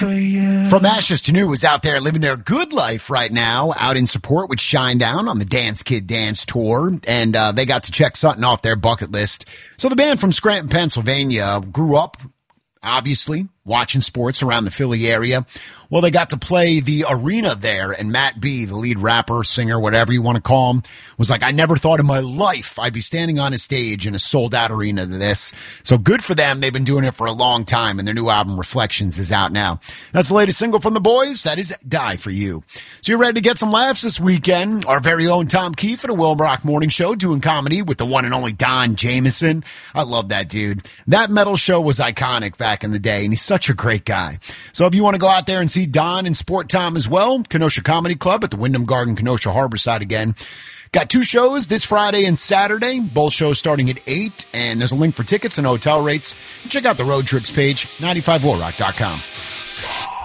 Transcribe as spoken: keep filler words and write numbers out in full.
for you. From ashes to new was out there living their good life right now, out in support with Shinedown on the Dance Kid Dance Tour, and uh, they got to check something off their bucket list. So the band from Scranton, Pennsylvania grew up, obviously, watching sports around the Philly area. Well, they got to play the arena there, and Matt B., the lead rapper, singer, whatever you want to call him, was like, I never thought in my life I'd be standing on a stage in a sold-out arena to this. So good for them. They've been doing it for a long time, and their new album, Reflections, is out now. That's the latest single from the boys. That is Die For You. So you're ready to get some laughs this weekend. Our very own Tom Keefe at a Will Brock Morning Show doing comedy with the one and only Don Jameson. I love that dude. That metal show was iconic back in the day, and he's such a great guy. So if you want to go out there and see Don and Sport Tom as well, Kenosha Comedy Club at the Wyndham Garden, Kenosha Harborside again. Got two shows this Friday and Saturday, both shows starting at eight, and there's a link for tickets and hotel rates. Check out the road trips page, nine five four rock dot com.